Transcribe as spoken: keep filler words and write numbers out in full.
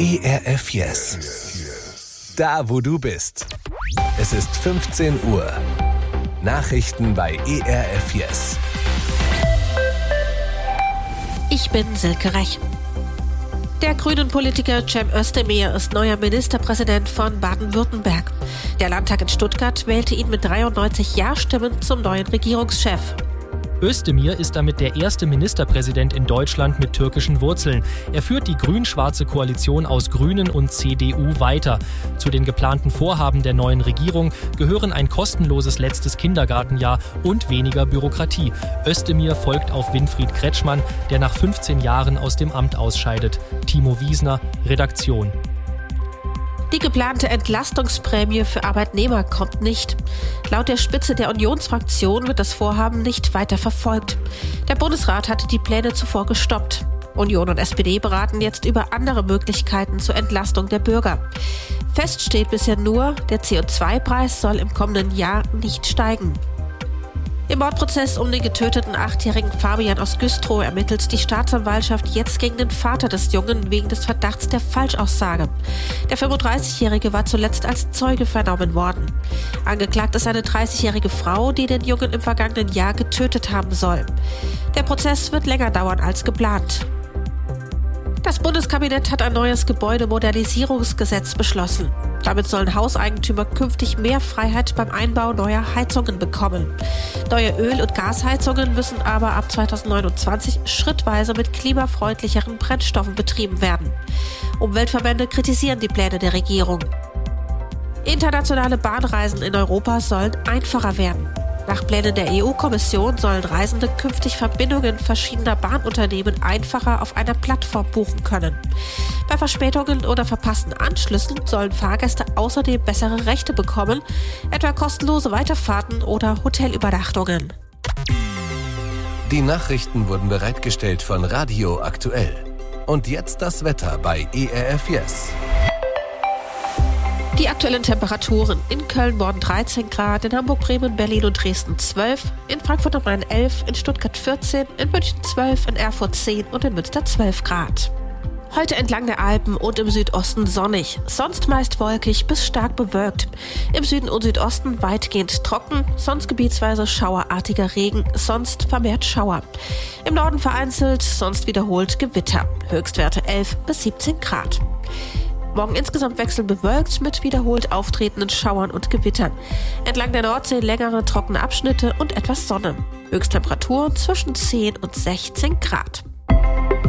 E R F Yes. Da, wo du bist. Es ist fünfzehn Uhr. Nachrichten bei E R F Yes. Ich bin Silke Rech. Der grünen Politiker Cem Özdemir ist neuer Ministerpräsident von Baden-Württemberg. Der Landtag in Stuttgart wählte ihn mit dreiundneunzig Ja-Stimmen zum neuen Regierungschef. Özdemir ist damit der erste Ministerpräsident in Deutschland mit türkischen Wurzeln. Er führt die grün-schwarze Koalition aus Grünen und C D U weiter. Zu den geplanten Vorhaben der neuen Regierung gehören ein kostenloses letztes Kindergartenjahr und weniger Bürokratie. Özdemir folgt auf Winfried Kretschmann, der nach fünfzehn Jahren aus dem Amt ausscheidet. Timo Wiesner, Redaktion. Die geplante Entlastungsprämie für Arbeitnehmer kommt nicht. Laut der Spitze der Unionsfraktion wird das Vorhaben nicht weiter verfolgt. Der Bundesrat hatte die Pläne zuvor gestoppt. Union und S P D beraten jetzt über andere Möglichkeiten zur Entlastung der Bürger. Fest steht bisher nur, der C O zwei Preis soll im kommenden Jahr nicht steigen. Im Mordprozess um den getöteten achtjährigen Fabian aus Güstrow ermittelt die Staatsanwaltschaft jetzt gegen den Vater des Jungen wegen des Verdachts der Falschaussage. Der fünfunddreißigjährige war zuletzt als Zeuge vernommen worden. Angeklagt ist eine dreißigjährige Frau, die den Jungen im vergangenen Jahr getötet haben soll. Der Prozess wird länger dauern als geplant. Das Bundeskabinett hat ein neues Gebäudemodernisierungsgesetz beschlossen. Damit sollen Hauseigentümer künftig mehr Freiheit beim Einbau neuer Heizungen bekommen. Neue Öl- und Gasheizungen müssen aber ab zweitausendneunundzwanzig schrittweise mit klimafreundlicheren Brennstoffen betrieben werden. Umweltverbände kritisieren die Pläne der Regierung. Internationale Bahnreisen in Europa sollen einfacher werden. Nach Plänen der E U-Kommission sollen Reisende künftig Verbindungen verschiedener Bahnunternehmen einfacher auf einer Plattform buchen können. Bei Verspätungen oder verpassten Anschlüssen sollen Fahrgäste außerdem bessere Rechte bekommen, etwa kostenlose Weiterfahrten oder Hotelübernachtungen. Die Nachrichten wurden bereitgestellt von Radio Aktuell. Und jetzt das Wetter bei E R F Yes. Die aktuellen Temperaturen: in Köln morgen dreizehn Grad, in Hamburg, Bremen, Berlin und Dresden zwölf, in Frankfurt am Main elf, in Stuttgart vierzehn, in München zwölf, in Erfurt zehn und in Münster zwölf Grad. Heute entlang der Alpen und im Südosten sonnig, sonst meist wolkig bis stark bewölkt. Im Süden und Südosten weitgehend trocken, sonst gebietsweise schauerartiger Regen, sonst vermehrt Schauer. Im Norden vereinzelt, sonst wiederholt Gewitter. Höchstwerte elf bis siebzehn Grad. Morgen insgesamt wechselnd bewölkt mit wiederholt auftretenden Schauern und Gewittern. Entlang der Nordsee längere trockene Abschnitte und etwas Sonne. Höchsttemperatur zwischen zehn und sechzehn Grad.